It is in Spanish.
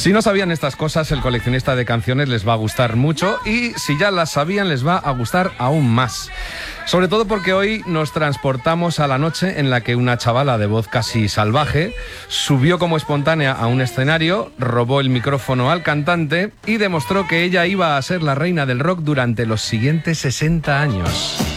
Si no sabían estas cosas, el coleccionista de canciones les va a gustar mucho y si ya las sabían, les va a gustar aún más. Sobre todo porque hoy nos transportamos a la noche en la que una chavala de voz casi salvaje subió como espontánea a un escenario, robó el micrófono al cantante y demostró que ella iba a ser la reina del rock durante los siguientes 60 años.